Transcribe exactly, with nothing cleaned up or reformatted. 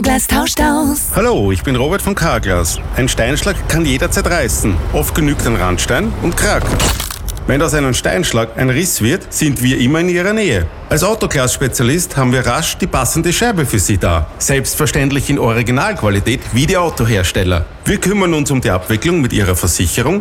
Carglass tauscht aus. Hallo, ich bin Robert von Carglass. Ein Steinschlag kann jederzeit reißen. Oft genügt ein Randstein und krack. Wenn aus einem Steinschlag ein Riss wird, sind wir immer in Ihrer Nähe. Als Autoglas-Spezialist haben wir rasch die passende Scheibe für Sie da. Selbstverständlich in Originalqualität wie die Autohersteller. Wir kümmern uns um die Abwicklung mit Ihrer Versicherung